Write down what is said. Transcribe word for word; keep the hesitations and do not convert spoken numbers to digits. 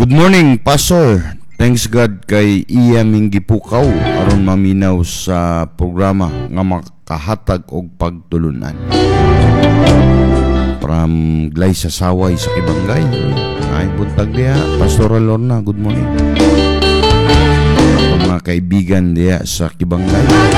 Good morning, Pastor. Thanks God kay iya ming gipukaw aron maminaw sa programa nga makahatag og pagtulunan. From Glay sa Saway sa Kibangay. Ay buntag diha, Pastor Lorna. Good morning. Mga kaibigan diha sa Kibangay.